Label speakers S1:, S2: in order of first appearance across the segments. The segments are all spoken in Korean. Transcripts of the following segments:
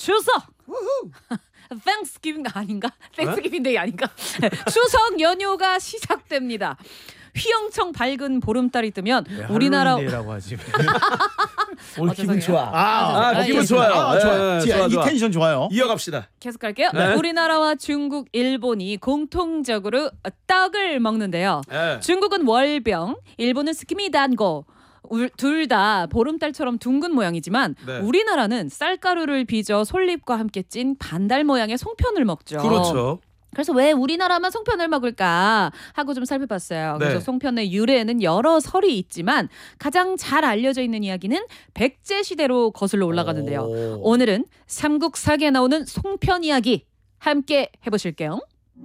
S1: 추석. 땡스기빙 아닌가? 땡스기빙 데이 아닌가? 추석 연휴가 시작됩니다. 휘영청 밝은 보름달이 뜨면 우리나라
S2: 할로윈데이라고 하지.
S3: 오늘 기분
S1: 죄송해요.
S3: 좋아. 기분 좋아요.
S2: 좋아요.
S3: 좋아,
S2: 이
S3: 좋아.
S2: 텐션 좋아요.
S3: 이어갑시다.
S1: 계속 갈게요.
S3: 네.
S1: 우리나라와 중국, 일본이 공통적으로 떡을 먹는데요.
S3: 네.
S1: 중국은 월병, 일본은 스키미단고. 둘 다 보름달처럼 둥근 모양이지만
S3: 네.
S1: 우리나라는 쌀가루를 빚어 솔잎과 함께 찐 반달 모양의 송편을 먹죠.
S3: 그렇죠.
S1: 그래서 왜 우리나라만 송편을 먹을까 하고 좀 살펴봤어요. 그래서
S3: 네.
S1: 송편의 유래에는 여러 설이 있지만 가장 잘 알려져 있는 이야기는 백제 시대로 거슬러 올라가는데요. 오늘은 삼국사기에 나오는 송편 이야기 함께 해보실게요.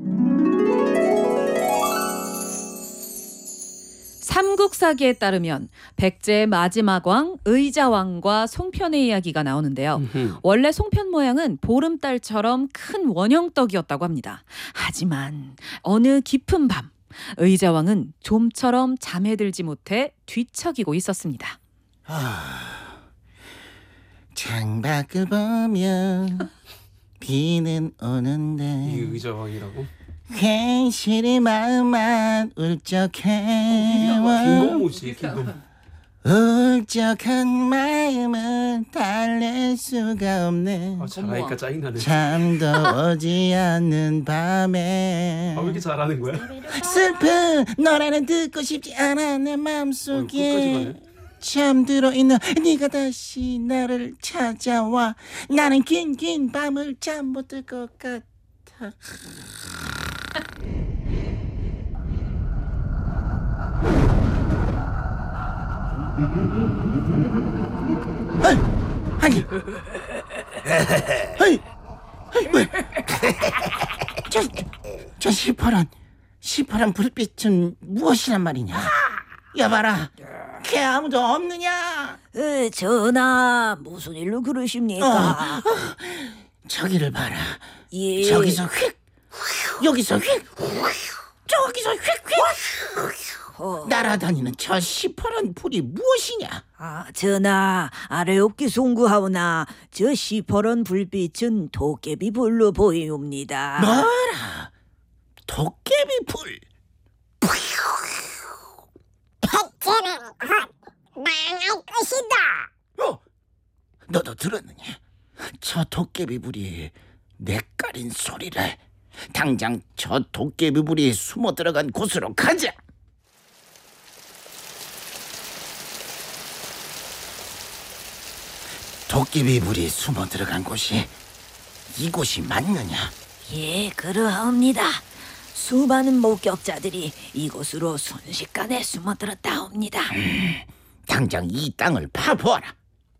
S1: 삼국사기에 따르면 백제의 마지막 왕 의자왕과 송편의 이야기가 나오는데요. 원래 송편 모양은 보름달처럼 큰 원형떡이었다고 합니다. 하지만 어느 깊은 밤 의자왕은 좀처럼 잠에 들지 못해 뒤척이고 있었습니다.
S2: 창밖을 보면 비는
S3: 이
S2: 오는데
S3: 의자왕이라고?
S2: 괜시리 마음만 울적해와
S3: 김건모지 김건모.
S2: 울적한 마음은 달랠 수가 없네.
S3: 잘하니까 짜증나네.
S2: 잠도 오지 않는 밤에
S3: 왜 이렇게 잘하는 거야?
S2: 슬픈 노래는 듣고 싶지 않아 내
S3: 끝까지
S2: 마음속에
S3: 가네.
S2: 잠들어 있는 네가 다시 나를 찾아와 나는 긴 밤을 잠 못 들 것 같아. 아니 왜? 저 시퍼런 불빛은 무엇이란 말이냐? 여봐라, 걔 아무도 없느냐?
S4: 전하, 무슨 일로 그러십니까?
S2: 저기를 봐라.
S4: 예.
S2: 저기서 휙, 여기서 휙, 저기서 휙. 날아다니는 저 시퍼런 불이 무엇이냐?
S4: 전하, 아래옵기 송구하오나 저 시퍼런 불빛은 도깨비 불로 보이옵니다.
S2: 뭐라? 도깨비 불?
S5: 백제는 곧 망할 것이다.
S2: 너도 들었느냐? 저 도깨비 불이 냇가린 소리를. 당장 저 도깨비 불이 숨어 들어간 곳으로 가자. 도깨비 불이 숨어 들어간 곳이 이곳이 맞느냐?
S4: 예, 그러합니다. 수많은 목격자들이 이곳으로 순식간에 숨어들었다옵니다.
S2: 당장 이 땅을 파보아라.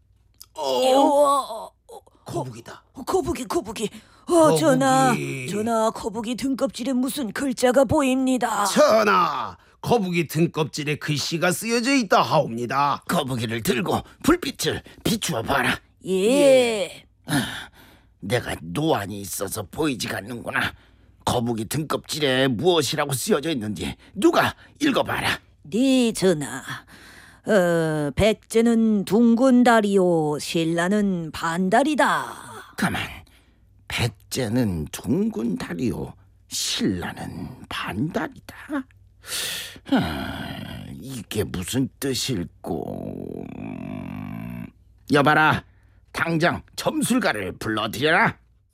S3: 거북이다.
S4: 거북이. 전하, 거북이 등껍질에 무슨 글자가 보입니다.
S3: 전하, 거북이 등껍질에 글씨가 쓰여져 있다 하옵니다.
S2: 거북이를 들고 불빛을 비추어 봐라.
S4: 예.
S2: 내가 노안이 있어서 보이지가 않는구나. 거북이 등껍질에 무엇이라고 쓰여져 있는지 누가 읽어봐라.
S4: 네, 전하. 백제는 둥근 달이요, 신라는 반달이다.
S2: 가만. 백제는 둥근 달이요, 신라는 반달이다. 이게 무슨 뜻일꼬? 여봐라, 당장 점술가를 불러들여라.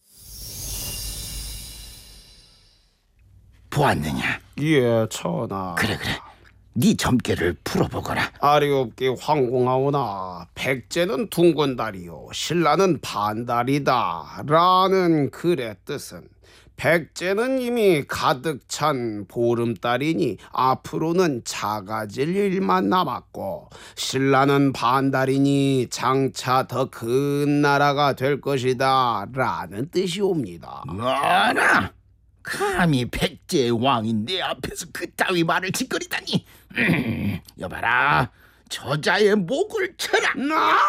S2: 보았느냐?
S3: 예, 전하.
S2: 그래, 네 점괘를 풀어보거라.
S3: 아래옵기 황공하오나 백제는 둥근 달이요 신라는 반달이다 라는 글의 뜻은 백제는 이미 가득 찬 보름달이니 앞으로는 작아질 일만 남았고 신라는 반달이니 장차 더 큰 나라가 될 것이다 라는 뜻이옵니다.
S2: 뭐라? 감히 백제의 왕인 내 앞에서 그따위 말을 짓거리다니. 여봐라, 저자의 목을 쳐라.